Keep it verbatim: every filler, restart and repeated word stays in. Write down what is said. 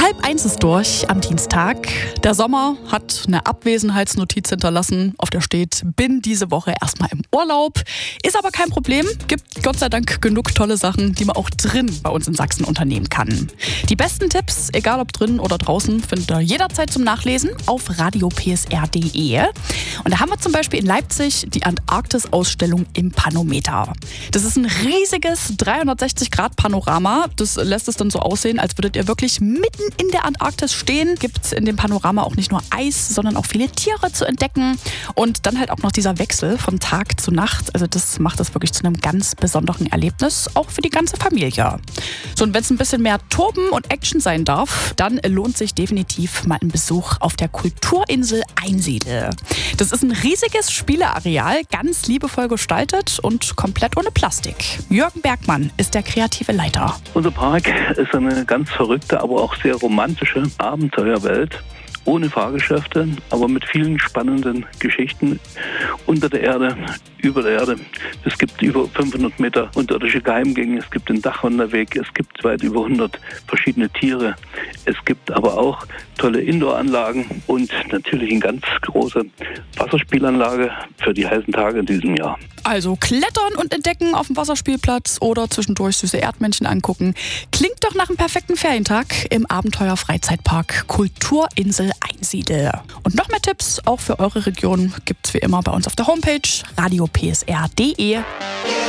Halb eins ist durch am Dienstag. Der Sommer hat eine Abwesenheitsnotiz hinterlassen, auf der steht, bin diese Woche erstmal im Urlaub. Ist aber kein Problem, gibt Gott sei Dank genug tolle Sachen, die man auch drin bei uns in Sachsen unternehmen kann. Die besten Tipps, egal ob drin oder draußen, findet ihr jederzeit zum Nachlesen auf radio p s r punkt d e. Und da haben wir zum Beispiel in Leipzig die Antarktis-Ausstellung im Panometer. Das ist ein riesiges dreihundertsechzig Grad Panorama. Das lässt es dann so aussehen, als würdet ihr wirklich mitten in der Antarktis stehen. Gibt es in dem Panorama auch nicht nur Eis, sondern auch viele Tiere zu entdecken. Und dann halt auch noch dieser Wechsel von Tag zu Nacht. Also das macht das wirklich zu einem ganz besonderen Erlebnis, auch für die ganze Familie. So, und wenn es ein bisschen mehr Toben und Action sein darf, dann lohnt sich definitiv mal ein Besuch auf der Kulturinsel Einsiedel. Das ist ein riesiges Spieleareal, ganz liebevoll gestaltet und komplett ohne Plastik. Jürgen Bergmann ist der kreative Leiter. Unser Park ist eine ganz verrückte, aber auch sehr romantische Abenteuerwelt. Ohne Fahrgeschäfte, aber mit vielen spannenden Geschichten unter der Erde, über der Erde. Es gibt über fünfhundert Meter unterirdische Geheimgänge, es gibt den Dachwanderweg, es gibt weit über hundert verschiedene Tiere. Es gibt aber auch tolle Indoor-Anlagen und natürlich eine ganz große Wasserspielanlage für die heißen Tage in diesem Jahr. Also klettern und entdecken auf dem Wasserspielplatz oder zwischendurch süße Erdmännchen angucken. Klingt doch nach einem perfekten Ferientag im Abenteuer-Freizeitpark Kulturinsel Einsiedel. Und noch mehr Tipps, auch für eure Region, gibt's wie immer bei uns auf der Homepage radio p s r punkt d e.